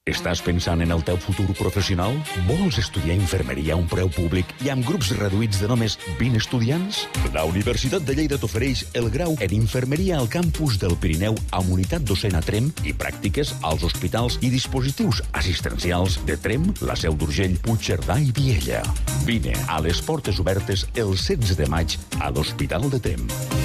Estàs pensant en el teu futur professional? Vols estudiar infermeria a un preu públic i amb grups reduïts de només 20 estudiants? La Universitat de Lleida t'ofereix el grau en infermeria al campus del Pirineu amb unitat docent a Tremp i pràctiques als hospitals i dispositius assistencials de Tremp, la Seu d'Urgell, Puigcerdà i Viella. Vine a les portes obertes el 16 de maig a l'Hospital de Tremp.